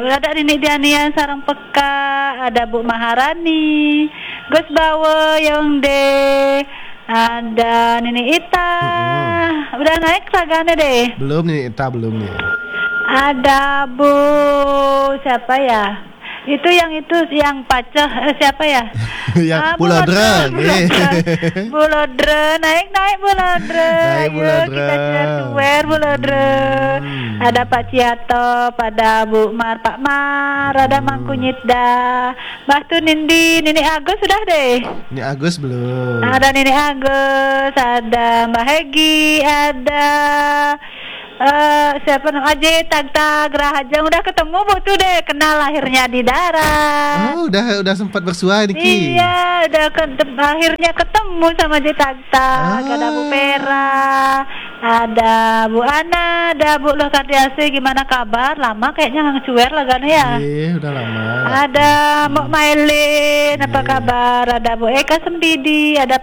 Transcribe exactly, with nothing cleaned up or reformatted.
Ada Nini Diania sarang peka, ada Bu Maharani, Gus Bawa Yongde, ada Nini Ita. Mm-hmm. Udah naik raganya deh. Belum Nini Ita belum nih. Ada Bu siapa ya? Itu yang itu yang pacah eh, siapa ya? Yang ah, Bulodre. Bulodre naik naik Bulodre. Naik Bulodre. Kita cuer Bulodre. Hmm. Ada Pak Ciato, ada Bu Mar, Pak Mar, ada hmm. Mangkunyitda. Mbah tu Nindi, Nini Agus sudah deh. Nini Agus belum. Ada Nini Agus, ada Mbak Hegi, ada Uh, siapa namanya Aje Tagta Gerahajang. Udah ketemu Bu tuh deh, kenal lahirnya di darat. Oh udah udah sempat bersua Niki. Iya udah ke- akhirnya ketemu sama Aje Tagta. Oh. Ada Bu Pera, ada Bu Ana, ada Bu Loh Kardiase. Gimana kabar? Lama kayaknya nggak ngecuer lah kan ya. Iya udah lama. Ada Mbak Mailin, apa kabar? Ada Bu Eka Sembidi, ada